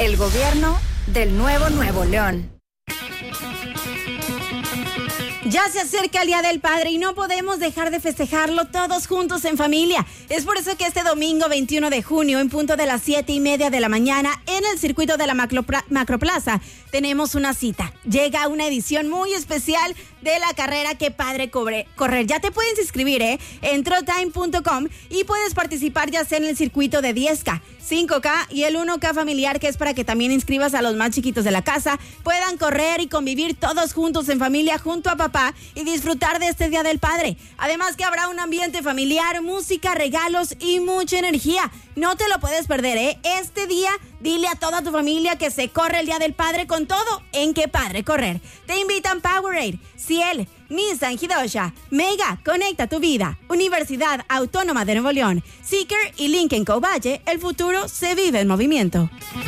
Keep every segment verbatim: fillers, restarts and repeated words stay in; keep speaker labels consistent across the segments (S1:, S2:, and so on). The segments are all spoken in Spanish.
S1: El gobierno del nuevo Nuevo León.
S2: Ya se acerca el Día del Padre y no podemos dejar de festejarlo todos juntos en familia. Es por eso que este domingo veintiuno de junio, en punto de las siete y media de la mañana, en el circuito de la Macropla- Macroplaza, tenemos una cita. Llega una edición muy especial de la carrera Qué Padre Cobre- Correr. Ya te puedes inscribir, ¿eh? En trotime punto com y puedes participar ya sea en el circuito de diez K, cinco K y el uno K familiar, que es para que también inscribas a los más chiquitos de la casa, puedan correr y convivir todos juntos en familia junto a papá y disfrutar de este Día del Padre. Además que habrá un ambiente familiar, música, regalos y mucha energía. No te lo puedes perder, ¿eh? Este día, dile a toda tu familia que se corre el Día del Padre con todo en Qué Padre Correr. Te invitan Powerade, Ciel, Nissan Hidosha, Mega, Conecta tu Vida, Universidad Autónoma de Nuevo León, Seeker y Lincoln Co Valle. El futuro se vive en movimiento.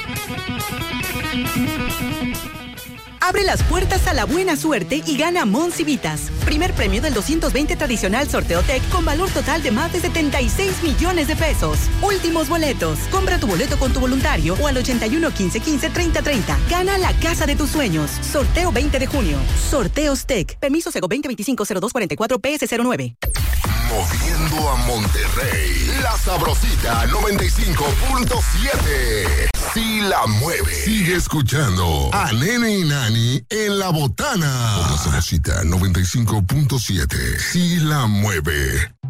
S3: Abre las puertas a la buena suerte y gana Monsivitas. Primer premio del doscientos veinte tradicional sorteo Tech con valor total de más de setenta y seis millones de pesos. Últimos boletos. Compra tu boleto con tu voluntario o al ochenta y uno, quince, quince, treinta, treinta. Gana la casa de tus sueños. Sorteo veinte de junio. Sorteos Tech. Permiso Sego veinte veinticinco cero dos cuarenta y cuatro P S cero nueve.
S4: Moviendo a Monterrey. La Sabrosita noventa y cinco punto siete. Sí la mueve. Sigue escuchando a Nene y Nani en La Botana. Por la Sabrosita noventa y cinco punto siete. Sí la mueve.